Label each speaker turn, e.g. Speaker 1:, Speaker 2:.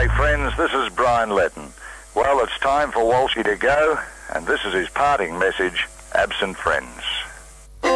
Speaker 1: G'day friends, this is Brian Letton. Well, it's time for Walshy to go, and this is his parting message, absent friends.